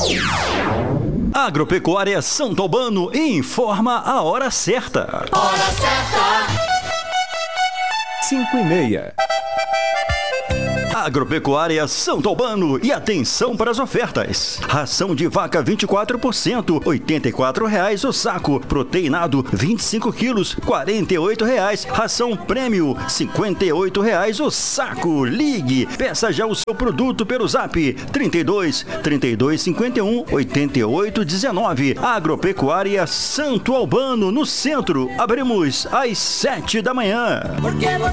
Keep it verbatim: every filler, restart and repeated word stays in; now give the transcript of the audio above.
Agropecuária Santo Albano informa a hora certa. Hora certa. Cinco e meia. Agropecuária Santo Albano, e atenção para as ofertas. Ração de vaca vinte e quatro por cento, oitenta e quatro reais o saco. Proteinado vinte e cinco quilos, quarenta e oito reais. Ração prêmio cinquenta e oito reais o saco. Ligue, peça já o seu produto pelo Zap trinta e dois, trinta e dois, cinquenta e um, oitenta e oito, dezenove. Agropecuária Santo Albano, no centro. Abrimos às sete da manhã.